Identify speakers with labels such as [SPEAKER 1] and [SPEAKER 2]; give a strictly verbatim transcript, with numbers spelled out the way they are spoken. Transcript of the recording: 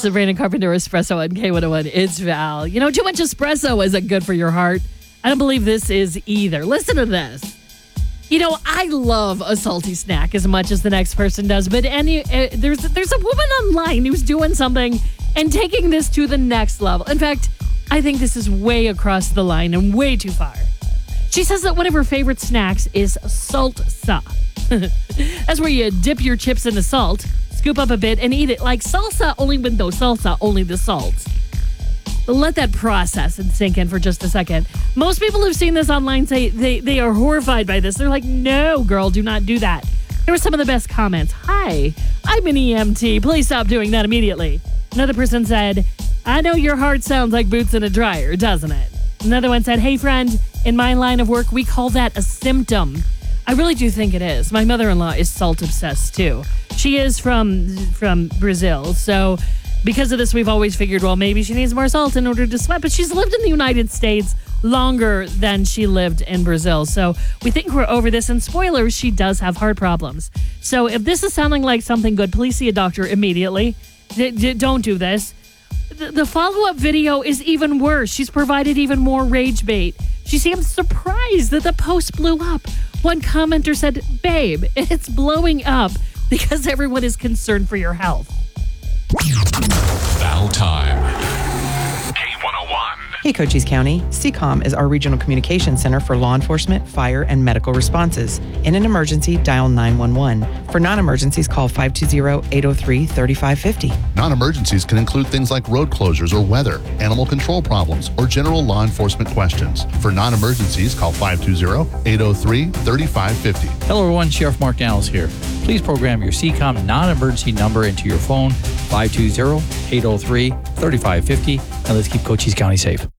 [SPEAKER 1] Sabrina Carpenter Espresso on K one oh one. It's Val. You know, too much espresso isn't good for your heart. I don't believe this is either. Listen to this. You know, I love a salty snack as much as the next person does, but any uh, there's there's a woman online who's doing something and taking this to the next level. In fact, I think this is way across the line and way too far. She says that one of her favorite snacks is salsa. That's where you dip your chips into salt, scoop up a bit, and eat it like salsa, only with no salsa, only the salt. Let that process and sink in for just a second. Most people who've seen this online say they, they are horrified by this. They're like, no, girl, do not do that. Here are some of the best comments. Hi, I'm an E M T. Please stop doing that immediately. Another person said, I know your heart sounds like boots in a dryer, doesn't it? Another one said, hey, friend, in my line of work, we call that a symptom. I really do think it is. My mother-in-law is salt obsessed, too. She is from from Brazil, so because of this, we've always figured, well, maybe she needs more salt in order to sweat, but she's lived in the United States longer than she lived in Brazil, so we think we're over this, and spoilers, she does have heart problems. So if this is sounding like something good, please see a doctor immediately. D- d- don't do this. The, the follow-up video is even worse. She's provided even more rage bait. She seems surprised that the post blew up. One commenter said, babe, it's blowing up because everyone is concerned for your health.
[SPEAKER 2] Val time. K one oh one.
[SPEAKER 3] Hey, Cochise County. C COM is our regional communication center for law enforcement, fire, and medical responses. In an emergency, dial nine one one. For non-emergencies, call five two zero, eight zero three, three five five zero.
[SPEAKER 4] Non-emergencies can include things like road closures or weather, animal control problems, or general law enforcement questions. For non-emergencies, call five two zero, eight zero three, three five five zero.
[SPEAKER 5] Hello, everyone. Sheriff Mark Daniels here. Please program your C COM non-emergency number into your phone, five two zero, eight zero three, three five five zero, and let's keep Cochise County safe.